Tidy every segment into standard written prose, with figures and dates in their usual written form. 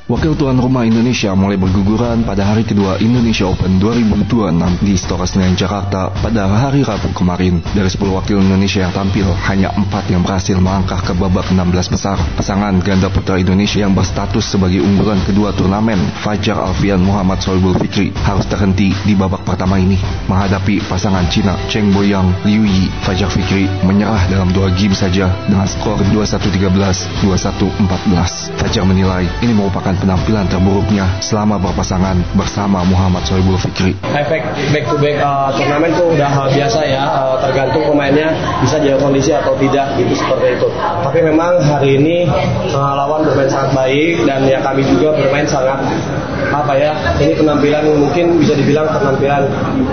Wakil tuan rumah Indonesia mulai berguguran pada hari kedua Indonesia Open 2026 di Istora Senayan, Jakarta pada hari Rabu kemarin. Dari 10 wakil Indonesia yang tampil, hanya 4 yang berhasil melangkah ke babak 16 besar. Pasangan ganda putra Indonesia yang berstatus sebagai unggulan kedua turnamen, Fajar Alfian Muhammad Sohibul Fikri, harus terhenti di babak pertama ini. Menghadapi pasangan Cina Cheng Boyang Liu Yi, Fajar Fikri menyerah dalam 2 game saja dengan skor 21-13, 21-14. Fajar menilai ini merupakan penampilan terburuknya selama berpasangan bersama Muhammad Sohibul Fikri. Efek back-to-back turnamen itu udah hal biasa ya, tergantung pemainnya bisa jaga kondisi atau tidak, gitu seperti itu. Tapi memang hari ini lawan bermain sangat baik dan ya kami juga bermain sangat ini penampilan mungkin bisa dibilang penampilan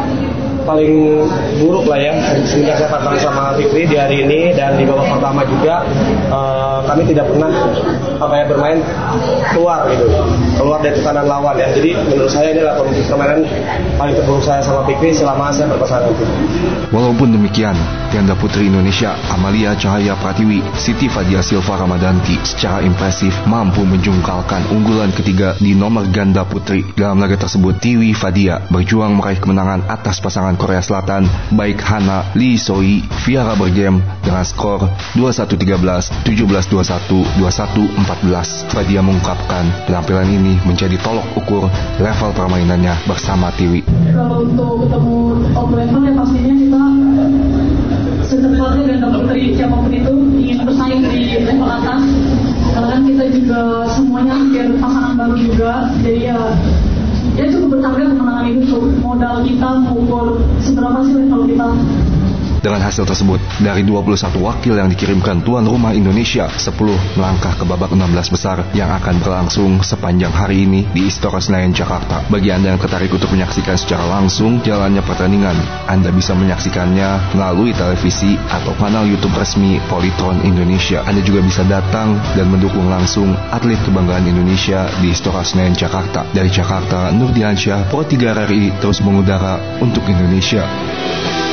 paling buruk lah ya semenjak saya pasangan sama Fikri di hari ini. Dan di babak pertama juga kami tidak pernah bermain keluar dari tekanan lawan ya. Jadi menurut saya ini adalah kondisi permainan paling terburuk saya sama Fikri selama saya berpasangan. Walaupun demikian, ganda putri Indonesia Amalia Cahaya Pratiwi, Siti Fadia Silva Ramadanti secara impresif mampu menjungkalkan unggulan ketiga di nomor ganda putri. Dalam laga tersebut, Tiwi Fadia berjuang meraih kemenangan atas pasangan Korea Selatan baik Hana Lee Soi Viara bergame dengan skor 21-13, 17-21, 21-14. Fadia mengungkapkan penampilan ini menjadi tolok ukur level permainannya bersama Tiwi. Kalau untuk ketemu top level ya pastinya kita secepatnya ganda putri siapapun itu ingin bersaing di level atas, karena kan kita juga semuanya hampir pasangan baru juga, jadi ya cukup berharga kemenangan ini untuk modal kita mengukur seberapa sih level kita. Dengan hasil tersebut, dari 21 wakil yang dikirimkan tuan rumah Indonesia, 10 melangkah ke babak 16 besar yang akan berlangsung sepanjang hari ini di Istora Senayan, Jakarta. Bagi Anda yang tertarik untuk menyaksikan secara langsung jalannya pertandingan, Anda bisa menyaksikannya melalui televisi atau kanal YouTube resmi Polytron Indonesia. Anda juga bisa datang dan mendukung langsung atlet kebanggaan Indonesia di Istora Senayan, Jakarta. Dari Jakarta, Nur Diansyah, Pro 3 RRI terus mengudara untuk Indonesia.